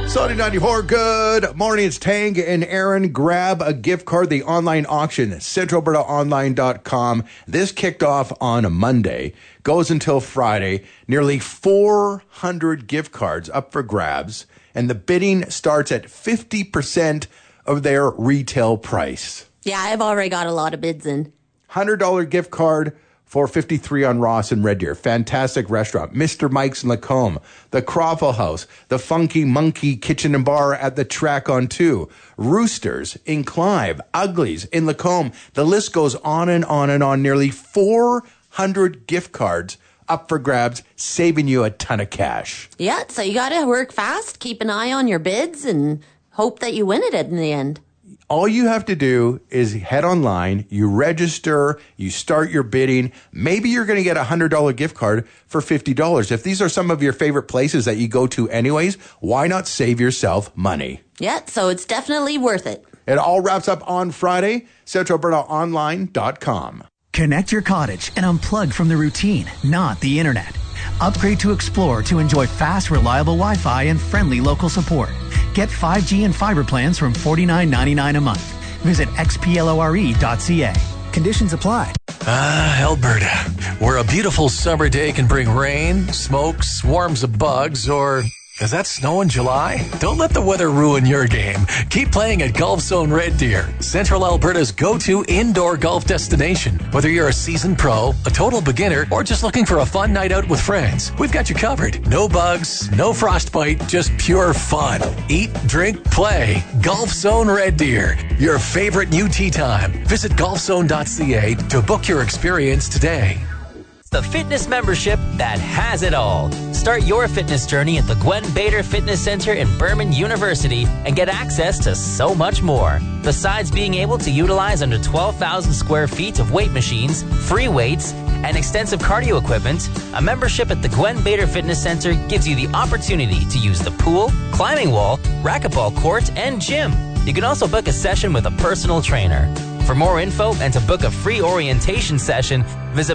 Sunny 94, good morning. It's Tang and Aaron. Grab a gift card. The online auction, centralalbertaonline.com. This kicked off on a Monday, goes until Friday. Nearly 400 gift cards up for grabs, and the bidding starts at 50% of their retail price. Yeah, I've already got a lot of bids in. $100 gift card for 53 on Ross and Red Deer. Fantastic restaurant. Mr. Mike's in Lacombe. The Crawford House. The Funky Monkey Kitchen and Bar at the Track on 2. Roosters in Clive. Uglies in Lacombe. The list goes on and on and on. Nearly 400 gift cards up for grabs, saving you a ton of cash. Yeah, so you got to work fast, keep an eye on your bids, and hope that you win it in the end. All you have to do is head online, you register, you start your bidding. Maybe you're going to get a $100 gift card for $50. If these are some of your favorite places that you go to anyways, why not save yourself money? Yeah, so it's definitely worth it. It all wraps up on Friday, centralalbertaonline.com. Connect your cottage and unplug from the routine, not the internet. Upgrade to Explore to enjoy fast, reliable Wi-Fi and friendly local support. Get 5G and fiber plans from $49.99 a month. Visit xplore.ca. Conditions apply. Alberta, where a beautiful summer day can bring rain, smoke, swarms of bugs, or... Does that snow in July? Don't let the weather ruin your game. Keep playing at Golf Zone Red Deer, Central Alberta's go-to indoor golf destination. Whether you're a seasoned pro, a total beginner, or just looking for a fun night out with friends, we've got you covered. No bugs, no frostbite, just pure fun. Eat, drink, play. Golf Zone Red Deer, your favorite new tee time. Visit golfzone.ca to book your experience today. The fitness membership that has it all. Start your fitness journey at the Gwen Bader Fitness Center in Berman University and get access to so much more. Besides being able to utilize under 12,000 square feet of weight machines, free weights, and extensive cardio equipment, a membership at the Gwen Bader Fitness Center gives you the opportunity to use the pool, climbing wall, racquetball court, and gym. You can also book a session with a personal trainer. For more info and to book a free orientation session, visit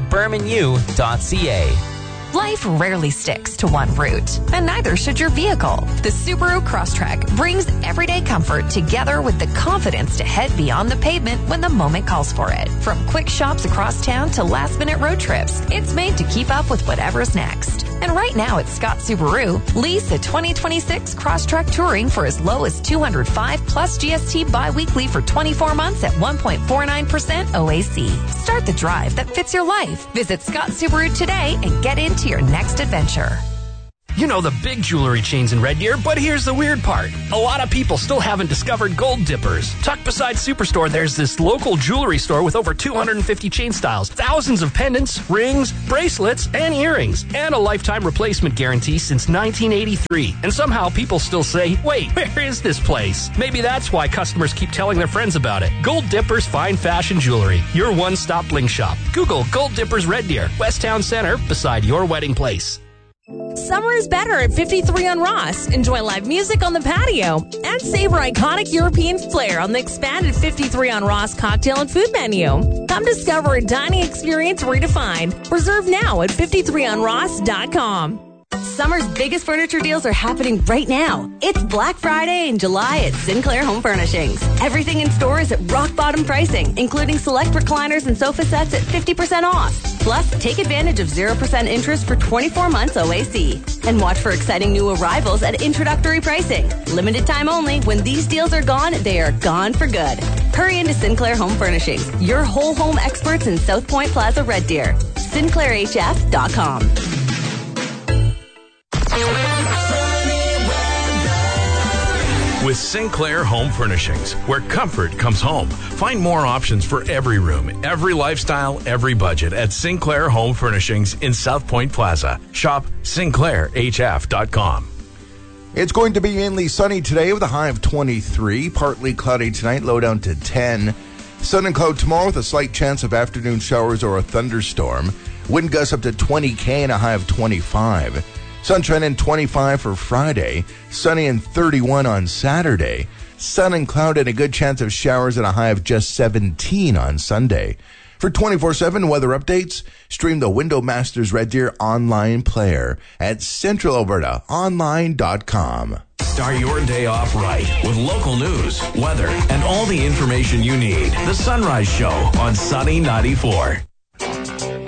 bermanu.ca. Life rarely sticks to one route, and neither should your vehicle. The Subaru Crosstrek brings everyday comfort together with the confidence to head beyond the pavement when the moment calls for it. From quick shops across town to last-minute road trips, it's made to keep up with whatever's next. And right now at Scott Subaru, lease a 2026 Crosstrek Touring for as low as $205 plus GST bi-weekly for 24 months at 1.49% OAC. Start the drive that fits your life. Visit Scott Subaru today and get into your next adventure. You know the big jewelry chains in Red Deer, but here's the weird part. A lot of people still haven't discovered Gold Dippers. Tucked beside Superstore, there's this local jewelry store with over 250 chain styles, thousands of pendants, rings, bracelets, and earrings, and a lifetime replacement guarantee since 1983. And somehow people still say, wait, where is this place? Maybe that's why customers keep telling their friends about it. Gold Dippers Fine Fashion Jewelry, your one-stop bling shop. Google Gold Dippers Red Deer, West Town Center, beside your wedding place. Summer is better at 53 on Ross. Enjoy live music on the patio and savor iconic European flair on the expanded 53 on Ross cocktail and food menu. Come discover a dining experience redefined. Reserve now at 53onross.com. Summer's biggest furniture deals are happening right now. It's Black Friday in July at Sinclair Home Furnishings. Everything in store is at rock bottom pricing, including select recliners and sofa sets at 50% off. Plus, take advantage of 0% interest for 24 months OAC. And watch for exciting new arrivals at introductory pricing. Limited time only. When these deals are gone, they are gone for good. Hurry into Sinclair Home Furnishings, your whole home experts in South Point Plaza, Red Deer. SinclairHF.com. With Sinclair Home Furnishings, where comfort comes home. Find more options for every room, every lifestyle, every budget at Sinclair Home Furnishings in South Point Plaza. Shop SinclairHF.com. It's going to be mainly sunny today with a high of 23. Partly cloudy tonight, low down to 10. Sun and cloud tomorrow with a slight chance of afternoon showers or a thunderstorm. Wind gusts up to 20 km and a high of 25. Sunshine and 25 for Friday. Sunny and 31 on Saturday. Sun and cloud and a good chance of showers and a high of just 17 on Sunday. For 24/7 weather updates, stream the Window Masters Red Deer online player at centralalbertaonline.com. Start your day off right with local news, weather, and all the information you need. The Sunrise Show on Sunny 94.